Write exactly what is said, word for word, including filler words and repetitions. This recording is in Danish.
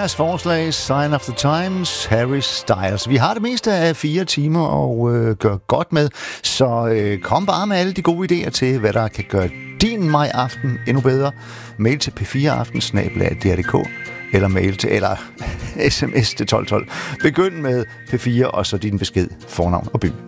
Jeres forslag, Sign of the Times, Harry Styles. Vi har det meste af fire timer og øh, gør godt med, så øh, kom bare med alle de gode idéer til, hvad der kan gøre din maj-aften endnu bedre. Mail til p fire aften snabel-a d r punktum d k eller mail til, eller sms til tolv tolv. Begynd med P fire og så din besked, fornavn og by.